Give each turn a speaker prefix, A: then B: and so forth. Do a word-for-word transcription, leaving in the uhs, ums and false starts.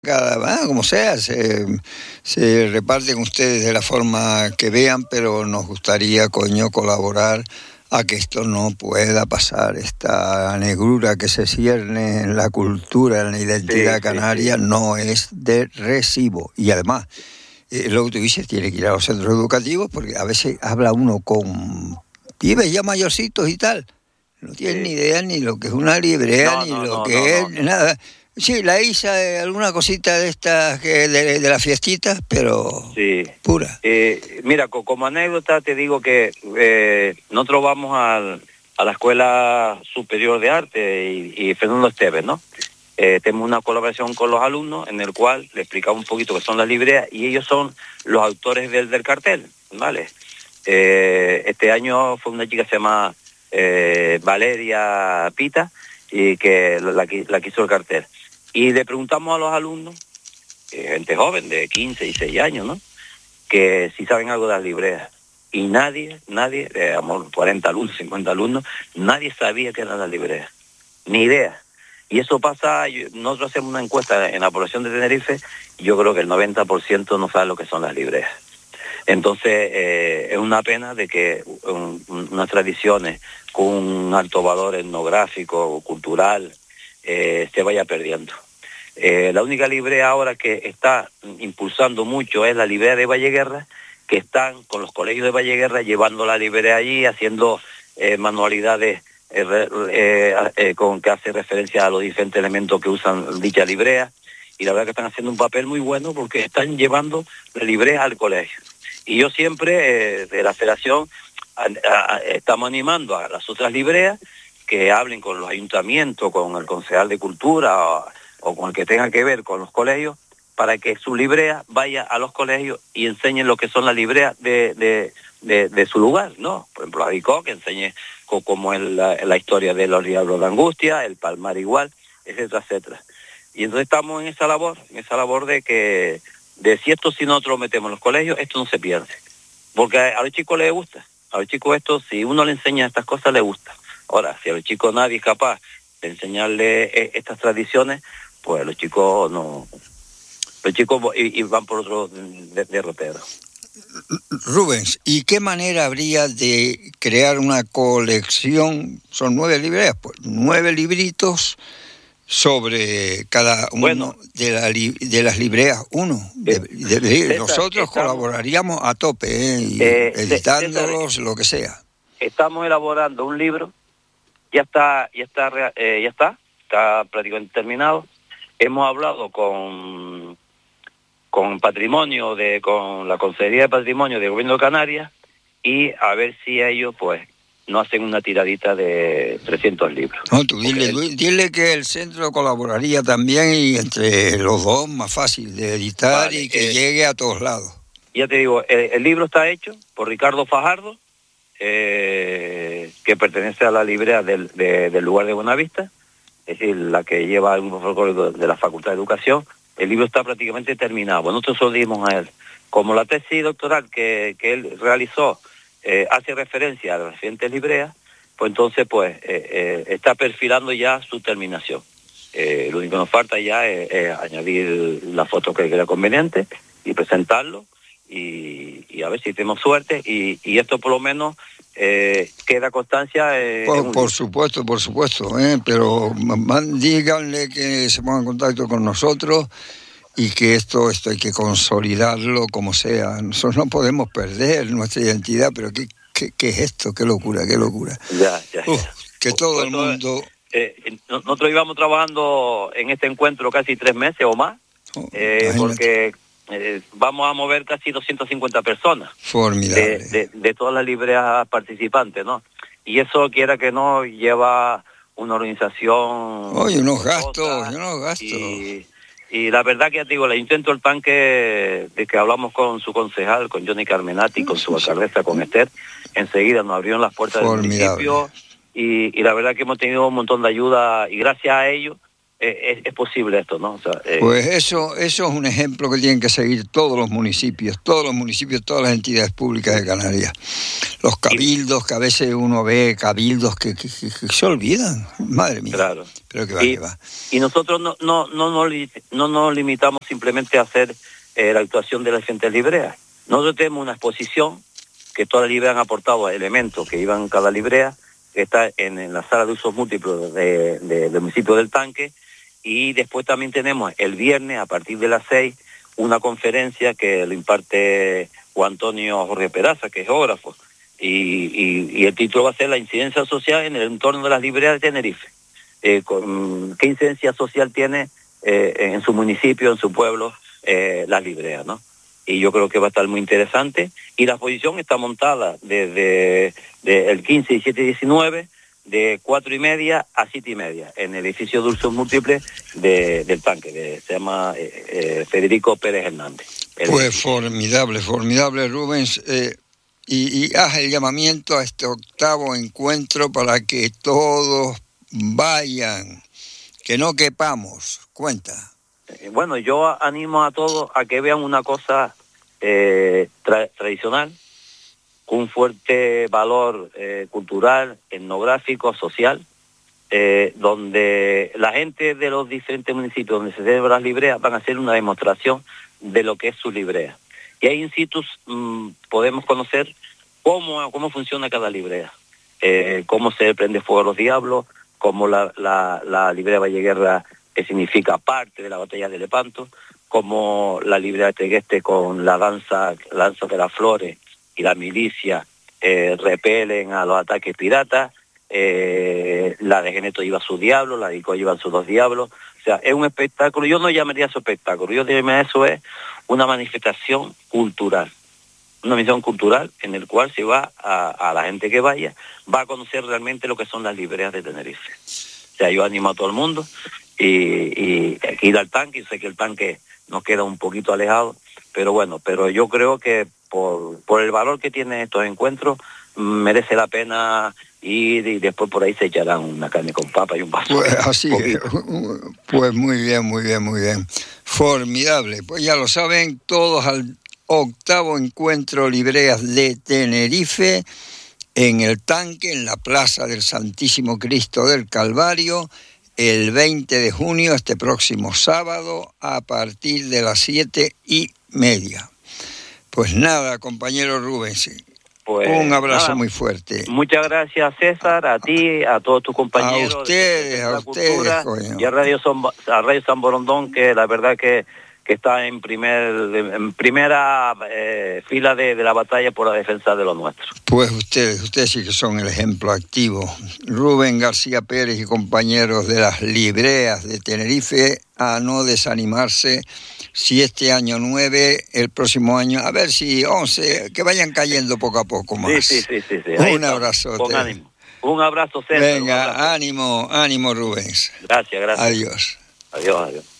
A: cada, ah, como sea, se, se reparten ustedes de la forma que vean, pero nos gustaría, coño, colaborar a que esto no pueda pasar. Esta negrura que se cierne en la cultura, en la identidad
B: Sí,
A: canaria,
B: sí, sí.
A: no es de recibo. Y además, eh, lo que tú dices, tiene que ir a los centros educativos, porque a veces habla uno con pibes ya mayorcitos y tal. No tienen ni
B: Sí.
A: idea ni lo que es una librea,
B: No,
A: ni
B: no,
A: lo
B: no, no,
A: que es
B: no, no.
A: nada. Sí, la hice eh, alguna cosita de estas que de, de las fiestitas, pero
B: Sí.
A: pura.
B: Eh, mira, co- como anécdota te digo que eh, nosotros vamos al- a la Escuela Superior de Arte y, y Fernando Esteves, ¿no? Eh, tenemos una colaboración con los alumnos en el cual le explicamos un poquito qué son las libreas y ellos son los autores del, del cartel, ¿vale? Eh, este año fue una chica que se llama eh, Valeria Pita y que la, que la que hizo el cartel. Y le preguntamos a los alumnos, eh, gente joven de quince y seis años, ¿no?, que si saben algo de las libreas. Y nadie, nadie, eh, cuarenta alumnos, cincuenta alumnos, nadie sabía qué eran las libreas. Ni idea. Y eso pasa, yo, nosotros hacemos una encuesta en la población de Tenerife y yo creo que el noventa por ciento no sabe lo que son las libreas. Entonces, eh, es una pena de que un, unas tradiciones con un alto valor etnográfico, cultural, eh, se vaya perdiendo. Eh, la única librea ahora que está impulsando mucho es la librea de Valleguerra, que están con los colegios de Valleguerra llevando la librea allí, haciendo eh, manualidades eh, eh, eh, con que hace referencia a los diferentes elementos que usan dicha librea, y la verdad que están haciendo un papel muy bueno porque están llevando la librea al colegio. Y yo siempre, eh, de la federación, a, a, a, estamos animando a las otras libreas que hablen con los ayuntamientos, con el concejal de cultura o, o con el que tenga que ver con los colegios, para que su librea vaya a los colegios y enseñen lo que son las libreas de, de, de, de su lugar, ¿no? Por ejemplo, la Bicó, que enseñe cómo es la, la historia de los diablos de Angustia, el Palmar igual, etcétera, etcétera. Y entonces estamos en esa labor, en esa labor de que, de si esto si nosotros lo metemos en los colegios, esto no se pierde. Porque a, a los chicos les gusta. A los chicos esto, si uno le enseña estas cosas, les gusta. Ahora, si a los chicos nadie es capaz de enseñarle eh, estas tradiciones, pues los chicos no... Los chicos y, y van por otro derrotero.
A: Rubens, ¿y qué manera habría de crear una colección? Son nueve libreas, pues nueve libritos sobre cada uno
B: bueno,
A: de, la li, de las libreas, uno. De, de, de,
B: César,
A: nosotros
B: estamos,
A: colaboraríamos a tope, ¿eh? Y
B: eh,
A: editándolos,
B: César,
A: lo que sea.
B: Estamos elaborando un libro, ya está, ya está, eh, ya está, está prácticamente terminado. Hemos hablado con con patrimonio de con la Consejería de Patrimonio del Gobierno de Canarias y a ver si ellos pues no hacen una tiradita de trescientos libros.
A: No, tú dile,
B: él...
A: dile que el centro colaboraría también y entre los dos más fácil de editar, vale, y que eh, llegue a todos lados.
B: Ya te digo, el, el libro está hecho por Ricardo Fajardo, eh, que pertenece a la librea del, de, del lugar de Buenavista, es decir, la que lleva el grupo folclórico de la Facultad de Educación. El libro está prácticamente terminado. Bueno, nosotros lo dimos a él. Como la tesis doctoral que, que él realizó eh, hace referencia a las recientes libreas, pues entonces pues eh, eh, está perfilando ya su terminación. Eh, lo único que nos falta ya es, es añadir la foto que era conveniente y presentarlo y, y a ver si tenemos suerte y, y esto por lo menos eh, queda constancia. Eh,
A: por,
B: en un
A: por
B: libro.
A: supuesto, por supuesto, ¿eh? Pero man, díganle que se pongan en contacto con nosotros y que esto, esto hay que consolidarlo como sea. Nosotros no podemos perder nuestra identidad, pero ¿qué, qué, qué es esto? ¡Qué locura, qué locura!
B: Ya, ya,
A: Uf,
B: ya.
A: que todo
B: pues
A: el mundo...
B: Eh, nosotros íbamos trabajando en este encuentro casi tres meses o más, oh, eh, porque eh, vamos a mover casi doscientas cincuenta personas.
A: Formidable.
B: De, de, de todas las libreas participantes, ¿no? Y eso, quiera que no, lleva una organización...
A: Oye, unos gastos, unos gastos.
B: Y, y la verdad que ya te digo, le intento el pan que, de que hablamos con su concejal, con Johnny Carmenati, con su alcaldesa, con Esther, enseguida nos abrieron las puertas Formidable. del municipio y, y la verdad que hemos tenido un montón de ayuda y gracias a ellos eh, es, es posible esto, ¿no? O sea, eh,
A: pues eso, eso es un ejemplo que tienen que seguir todos los municipios, todos los municipios, todas las entidades públicas de Canarias. Los cabildos, que a veces uno ve cabildos que, que, que, que se olvidan, madre mía.
B: Claro.
A: Pero que va,
B: y,
A: que va.
B: Y nosotros no no no no, no nos limitamos simplemente a hacer eh, la actuación de las diferentes libreas. Nosotros tenemos una exposición que todas las libreas han aportado elementos que iban cada librea, que está en, en la sala de usos múltiples de, de, del municipio del Tanque, y después también tenemos el viernes a partir de las seis una conferencia que lo imparte Juan Antonio Jorge Peraza, que es geógrafo, y, y, y el título va a ser La incidencia social en el entorno de las libreas de Tenerife. Eh, con, ¿Qué incidencia social tiene eh, en su municipio, en su pueblo, eh, las libreas, ¿no? Y yo creo que va a estar muy interesante. Y la exposición está montada desde de el quince, diecisiete y diecinueve, de cuatro y media a siete y media, en el edificio de usos múltiples de, del Tanque, de, se llama eh, eh, Federico Pérez Hernández.
A: Pues edificio. formidable, formidable, Rubens. Eh, y, y haz el llamamiento a este octavo encuentro para que todos vayan, que no quepamos. Cuenta.
B: Bueno, yo animo a todos a que vean una cosa eh, tra- tradicional, con un fuerte valor eh, cultural, etnográfico, social, eh, donde la gente de los diferentes municipios donde se celebran las libreas van a hacer una demostración de lo que es su librea. Y ahí in situ mmm, podemos conocer cómo, cómo funciona cada librea, eh, cómo se prende fuego a los diablos, cómo la, la, la librea Valleguerra, que significa parte de la batalla de Lepanto, como la librea de Tegueste con la danza, lanza de las flores y la milicia eh, repelen a los ataques piratas, eh, la de Geneto lleva su diablo, la de Ico llevan sus dos diablos. O sea, es un espectáculo, yo no llamaría eso espectáculo, yo diría eso es una manifestación cultural, una misión cultural en el cual se va a, a la gente que vaya, va a conocer realmente lo que son las libreas de Tenerife. O sea, yo animo a todo el mundo y, y ir al Tanque, yo sé que el Tanque nos queda un poquito alejado, pero bueno, pero yo creo que por, por el valor que tienen estos encuentros, merece la pena ir y después por ahí se echarán una carne con papa y un vaso.
A: Pues así, pues muy bien, muy bien, muy bien. Formidable. Pues ya lo saben, todos al octavo encuentro Libreas de Tenerife, en el Tanque, en la Plaza del Santísimo Cristo del Calvario, el veinte de junio, este próximo sábado, a partir de las siete y media. Pues nada, compañero Rubens, pues un abrazo nada, muy fuerte.
B: Muchas gracias, César, a ti, a todos tus compañeros.
A: A ustedes, de, de a ustedes, coño.
B: Y a Radio, Son, a Radio San Borondón, que la verdad que, que está en primer en primera eh, fila de, de la batalla por la defensa de lo nuestro.
A: Pues ustedes, ustedes sí que son el ejemplo activo. Rubén García Pérez y compañeros de las Libreas de Tenerife, a no desanimarse. Si este año nueve, el próximo año, a ver si once, que vayan cayendo poco a poco más.
B: Sí, sí, sí. sí, sí.
A: Un abrazo.
B: Con ánimo. Un abrazo, César.
A: Venga, abrazo. ánimo, ánimo, Rubens.
B: Gracias, gracias.
A: Adiós.
B: Adiós, adiós.